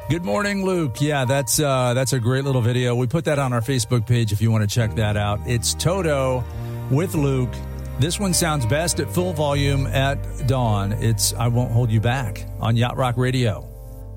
Good morning, Luke. Yeah, that's a great little video. We put that on our Facebook page if you want to check that out. It's Toto with Luke. This one sounds best at full volume at dawn. It's I Won't Hold You Back on Yacht Rock Radio.